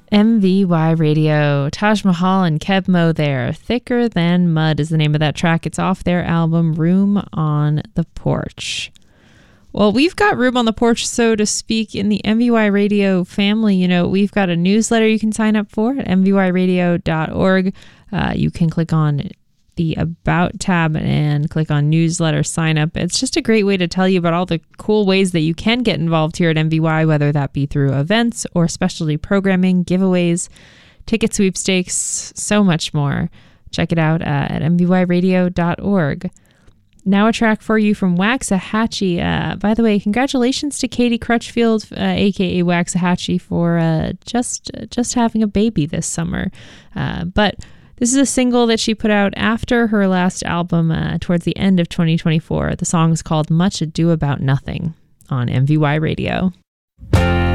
MVY Radio, Taj Mahal and Keb Mo there. Thicker Than Mud is the name of that track. It's off their album Room on the Porch. Well, we've got room on the porch, so to speak, in the MVY Radio family. You know, we've got a newsletter you can sign up for at mvyradio.org. You can click on the About tab and click on Newsletter Sign Up. It's just a great way to tell you about all the cool ways that you can get involved here at MVY, whether that be through events or specialty programming, giveaways, ticket sweepstakes, so much more. Check it out at mvyradio.org. Now a track for you from Waxahachie. By the way, congratulations to Katie Crutchfield, aka Waxahachie, for just having a baby this summer. But this is a single that she put out after her last album towards the end of 2024. The song is called Much Ado About Nothing on MVY Radio.